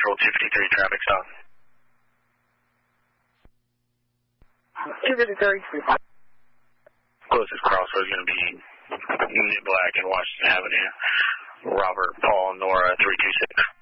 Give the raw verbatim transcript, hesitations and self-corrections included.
Central two fifty-three traffic stop. two fifty-three. Closest crossroad is going to be Mid Black and Washington Avenue. Robert, Paul, Nora, three two six.